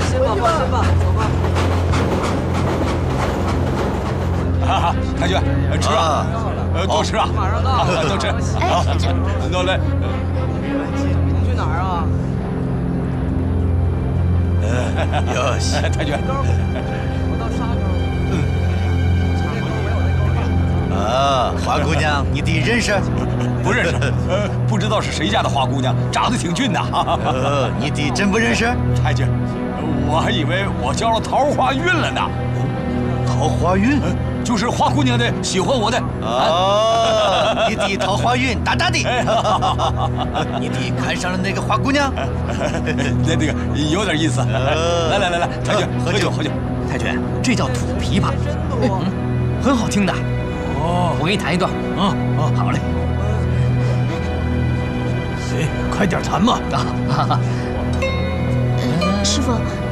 心吧，放心吧，走吧。 啊，太君，吃啊，多吃啊， 马上到， 多吃。 哎， 多来。 你去哪儿啊？ 哟西，太君。 我到沙沟。这沟没有那沟大。 啊，花姑娘，你弟认识？ 不认识，不知道是谁家的花姑娘，长得挺俊的。 你弟真不认识？ 太君，我还以为我交了桃花运了呢。 桃花运？ 就是花姑娘的喜欢我的。 哦，你弟桃花运大大的。你弟看上了那个花姑娘？ 那个有点意思。来，太君，喝酒。 太君，这叫土琵琶，很好听的。哦，我给你弹一段。好嘞。 快点弹嘛！ 师傅，